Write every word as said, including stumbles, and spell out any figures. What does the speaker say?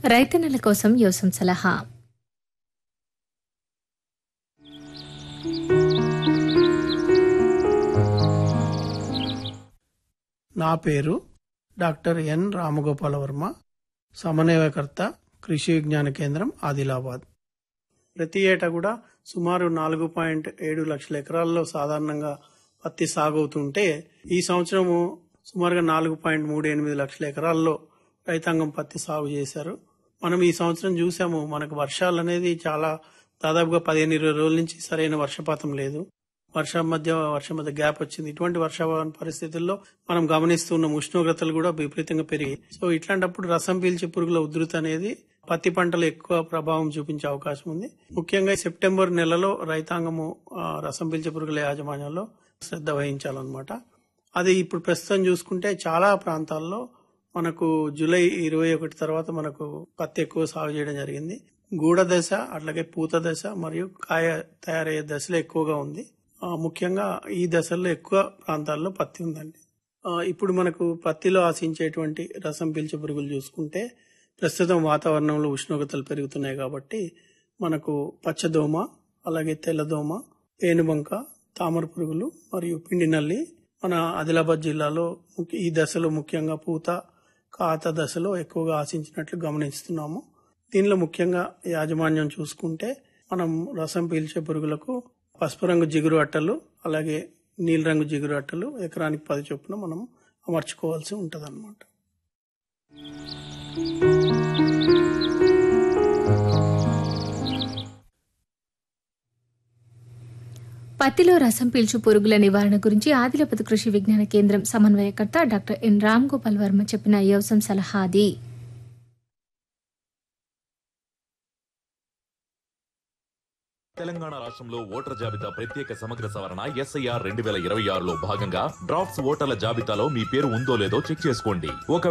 రైతన్నల కోసం యోసం సలహా. నా పేరు డాక్టర్ ఎన్ రామగోపాల వర్మ, సమన్వయకర్త, కృషి విజ్ఞాన కేంద్రం, ఆదిలాబాద్. ప్రతి ఏటా కూడా సుమారు నాలుగు పాయింట్ ఏడు లక్షల ఎకరాల్లో సాధారణంగా పత్తి సాగు అవుతుంటే ఈ సంవత్సరము సుమారుగా నాలుగు పాయింట్ మూడు ఎనిమిది లక్షల ఎకరాల్లో రైతాంగం పత్తి సాగు చేశారు. మనం ఈ సంవత్సరం చూసాము, మనకు వర్షాలు అనేది చాలా దాదాపుగా పదిహేను ఇరవై రోజుల నుంచి సరైన వర్షపాతం లేదు. వర్షం మధ్య వర్షం మధ్య గ్యాప్ వచ్చింది. ఇటువంటి వర్షాభావ పరిస్థితుల్లో మనం గమనిస్తున్న ఉష్ణోగ్రతలు కూడా విపరీతంగా పెరిగాయి. సో ఇట్లాంటప్పుడు రసం పీల్చే పురుగుల ఉధృతి అనేది పత్తి పంటలు ఎక్కువ ప్రభావం చూపించే అవకాశం ఉంది. ముఖ్యంగా సెప్టెంబర్ నెలలో రైతాంగము రసం పీల్చే పురుగుల యాజమాన్యంలో శ్రద్ధ వహించాలన్నమాట. అది ఇప్పుడు ప్రస్తుతం చూసుకుంటే చాలా ప్రాంతాల్లో మనకు జూలై ఇరవై ఒకటి తర్వాత మనకు పత్తి ఎక్కువ సాగు చేయడం జరిగింది. గూడ దశ, అట్లాగే పూత దశ మరియు కాయ తయారయ్యే దశలో ఎక్కువగా ఉంది. ముఖ్యంగా ఈ దశల్లో ఎక్కువ ప్రాంతాల్లో పత్తి ఉందండి. ఇప్పుడు మనకు పత్తిలో ఆశించేటువంటి రసం పీల్చే పురుగులు చూసుకుంటే ప్రస్తుతం వాతావరణంలో ఉష్ణోగ్రతలు పెరుగుతున్నాయి కాబట్టి మనకు పచ్చదోమ, అలాగే తెల్లదోమ, పేనుబంక, తామర పురుగులు మరియు పిండి నల్లి మన ఆదిలాబాద్ జిల్లాలో ఈ దశలో ముఖ్యంగా పూత కాత దశలో ఎక్కువగా ఆశించినట్లు గమనిస్తున్నాము. దీనిలో ముఖ్యంగా యాజమాన్యం చూసుకుంటే మనం రసం పీల్చే పురుగులకు పసుపు రంగు జిగురు అట్టలు, అలాగే నీలి రంగు జిగురు అట్టలు ఎకరానికి పది చొప్పున మనం అమర్చుకోవాల్సి ఉంటుంది అన్నమాట. పత్తిలో రసం పీల్చు పురుగుల నివారణ గురించి ఆదిలాబాద్ కృషి విజ్ఞాన కేంద్రం సమన్వయకర్త డాక్టర్ ఎన్ రామ్ గోపాల్ వర్మ చెప్పిన యోసం సలహా అది. తెలంగాణ రాష్ట్రంలో ఓటర్ల జాబితా ప్రత్యేక సమగ్ర సవరణ ఎస్ఐఆర్ రెండు వేల ఇరవై ఆరులో భాగంగా డ్రాఫ్ట్స్ ఓటర్ల జాబితాలో మీ పేరు ఉందో లేదో చెక్ చేసుకోండి. ఒక